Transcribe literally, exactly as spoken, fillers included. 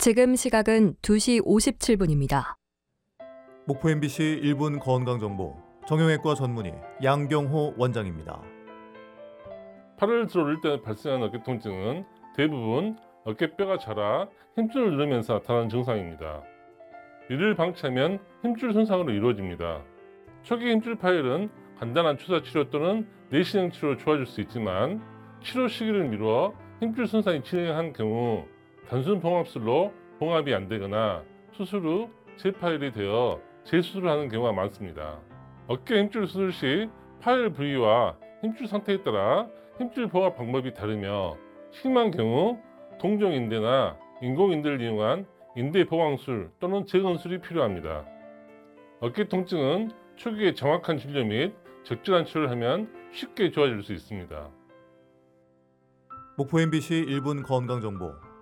지금 시각은 두 시 오십칠 분입니다. 목포 엠비씨 일 분 건강정보 정형외과 전문의 양경호 원장입니다. 팔을 들어올릴 때 발생하는 어깨 통증은 대부분 어깨뼈가 자라 힘줄을 누르면서 나타나는 증상입니다. 이를 방치하면 힘줄 손상으로 이루어집니다. 초기 힘줄 파열은 간단한 주사 치료 또는 내시경 치료로 좋아질 수 있지만 치료 시기를 미루어 힘줄 손상이 진행한 경우 단순 봉합술로 봉합이 안 되거나 수술 후 재파열이 되어 재수술을 하는 경우가 많습니다. 어깨 힘줄 수술 시 파열 부위와 힘줄 상태에 따라 힘줄 봉합 방법이 다르며 심한 경우 동종인대나 인공인대를 이용한 인대 보강술 또는 재건술이 필요합니다. 어깨 통증은 초기에 정확한 진료 및 적절한 치료를 하면 쉽게 좋아질 수 있습니다. 목포 엠비씨 일 분 건강정보